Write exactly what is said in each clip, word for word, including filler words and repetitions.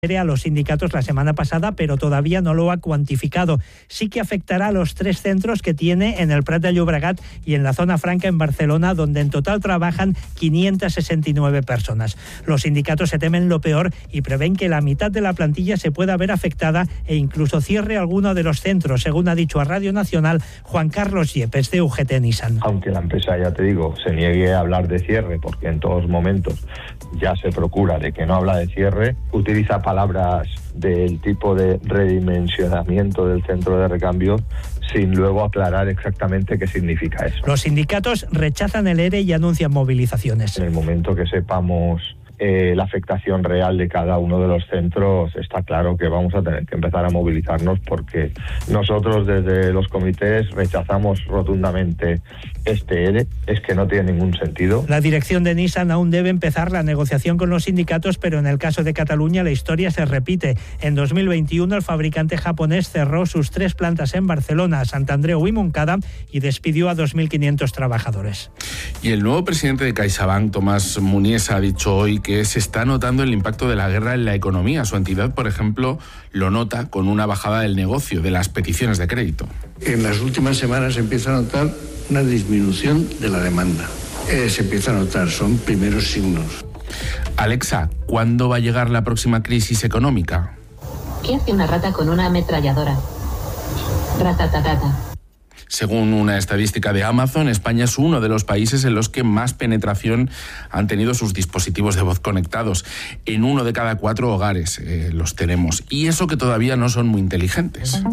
a los sindicatos la semana pasada, pero todavía no lo ha cuantificado. Sí que afectará a los tres centros que tiene en el Prat de Llobregat y en la Zona Franca en Barcelona, donde en total trabajan quinientas sesenta y nueve personas. Los sindicatos se temen lo peor y prevén que la mitad de la plantilla se pueda ver afectada e incluso cierre alguno de los centros, según ha dicho a Radio Nacional Juan Carlos Yepes, de U G T Nissan. Aunque la empresa, ya te digo, se niegue a hablar de cierre, porque en todos momentos ya se procura de que no habla de cierre, utiliza palabras del tipo de redimensionamiento del centro de recambio sin luego aclarar exactamente qué significa eso. Los sindicatos rechazan el ERE y anuncian movilizaciones. En el momento que sepamos eh, la afectación real de cada uno de los centros, está claro que vamos a tener que empezar a movilizarnos, porque nosotros desde los comités rechazamos rotundamente este ERE, es que no tiene ningún sentido. La dirección de Nissan aún debe empezar la negociación con los sindicatos, pero en el caso de Cataluña la historia se repite. En dos mil veintiuno el fabricante japonés cerró sus tres plantas en Barcelona, Sant Andreu y Montcada y despidió a dos mil quinientos trabajadores. Y el nuevo presidente de CaixaBank, Tomás Muniesa, ha dicho hoy que se está notando el impacto de la guerra en la economía. Su entidad, por ejemplo, lo nota con una bajada del negocio, de las peticiones de crédito. En las últimas semanas se empieza a notar una disminución de la demanda. Eh, se empieza a notar, son primeros signos. Alexa, ¿cuándo va a llegar la próxima crisis económica? ¿Qué hace una rata con una ametralladora? Ratatatata. Según una estadística de Amazon, España es uno de los países en los que más penetración han tenido sus dispositivos de voz conectados. En uno de cada cuatro hogares eh, los tenemos. Y eso que todavía no son muy inteligentes.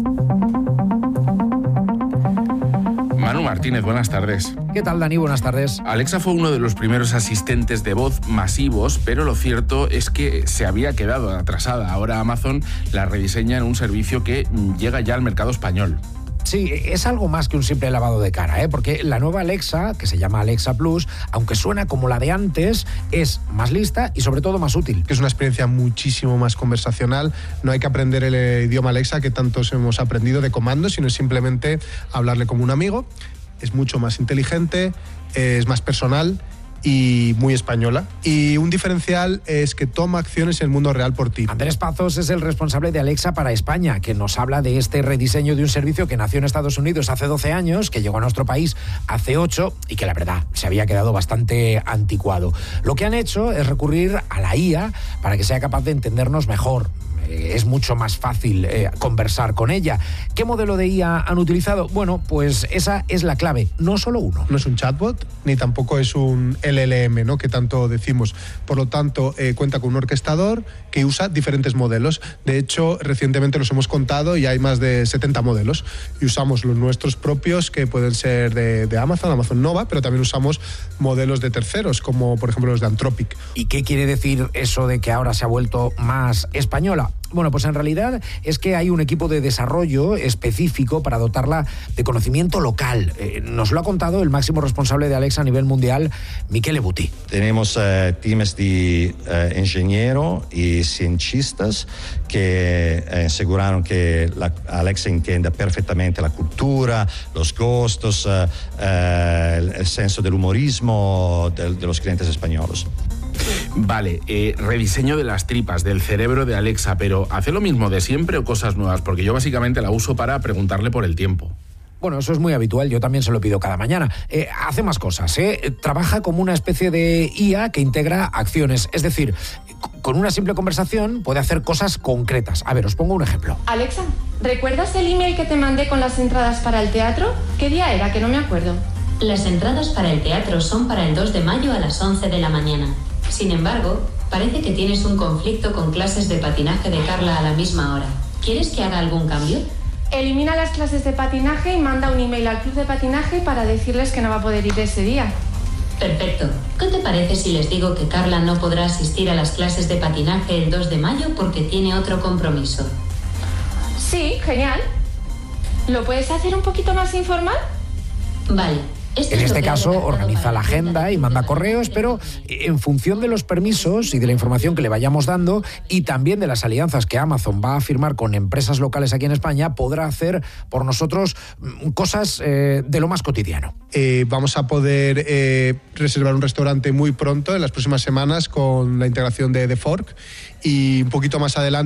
Manu Martínez, buenas tardes. ¿Qué tal, Dani? Buenas tardes. Alexa fue uno de los primeros asistentes de voz masivos, pero lo cierto es que se había quedado atrasada. Ahora Amazon la rediseña en un servicio que llega ya al mercado español. Sí, es algo más que un simple lavado de cara, ¿eh? Porque la nueva Alexa, que se llama Alexa Plus, aunque suena como la de antes, es más lista y sobre todo más útil. Es una experiencia muchísimo más conversacional. No hay que aprender el idioma Alexa que tantos hemos aprendido de comandos, sino simplemente hablarle como un amigo. Es mucho más inteligente, es más personal y muy española. Y un diferencial es que toma acciones en el mundo real por ti. Andrés Pazos es el responsable de Alexa para España, que nos habla de este rediseño de un servicio que nació en Estados Unidos hace doce años, que llegó a nuestro país hace ocho y que la verdad se había quedado bastante anticuado. Lo que han hecho es recurrir a la I A para que sea capaz de entendernos mejor. Es mucho más fácil eh, conversar con ella. ¿Qué modelo de I A han utilizado? Bueno, pues esa es la clave, no solo uno. No es un chatbot, ni tampoco es un L L M, ¿no?, que tanto decimos. Por lo tanto, eh, cuenta con un orquestador que usa diferentes modelos. De hecho, recientemente los hemos contado y hay más de setenta modelos. Y usamos los nuestros propios, que pueden ser de, de Amazon, Amazon Nova, pero también usamos modelos de terceros, como por ejemplo los de Anthropic. ¿Y qué quiere decir eso de que ahora se ha vuelto más española? Bueno, pues en realidad es que hay un equipo de desarrollo específico para dotarla de conocimiento local. Eh, nos lo ha contado el máximo responsable de Alexa a nivel mundial, Michele Buti. Tenemos uh, teams de uh, ingenieros y cientistas que eh, aseguraron que la Alexa entienda perfectamente la cultura, los gustos, uh, uh, el, el senso del humorismo de, de los clientes españoles. Vale, eh, rediseño de las tripas, del cerebro de Alexa, pero ¿hace lo mismo de siempre o cosas nuevas? Porque yo básicamente la uso para preguntarle por el tiempo. Bueno, eso es muy habitual, yo también se lo pido cada mañana. Eh, hace más cosas, ¿eh? Trabaja como una especie de I A que integra acciones, es decir, con una simple conversación puede hacer cosas concretas. A ver, os pongo un ejemplo. Alexa, ¿recuerdas el email que te mandé con las entradas para el teatro? ¿Qué día era? Que no me acuerdo. Las entradas para el teatro son para el dos de mayo a las once de la mañana. Sin embargo, parece que tienes un conflicto con clases de patinaje de Carla a la misma hora. ¿Quieres que haga algún cambio? Elimina las clases de patinaje y manda un email al club de patinaje para decirles que no va a poder ir ese día. Perfecto. ¿Qué te parece si les digo que Carla no podrá asistir a las clases de patinaje el dos de mayo porque tiene otro compromiso? Sí, genial. ¿Lo puedes hacer un poquito más informal? Vale. En este caso, organiza la agenda y manda correos, pero en función de los permisos y de la información que le vayamos dando y también de las alianzas que Amazon va a firmar con empresas locales aquí en España, podrá hacer por nosotros cosas eh, de lo más cotidiano. Eh, vamos a poder eh, reservar un restaurante muy pronto, en las próximas semanas, con la integración de The Fork, y un poquito más adelante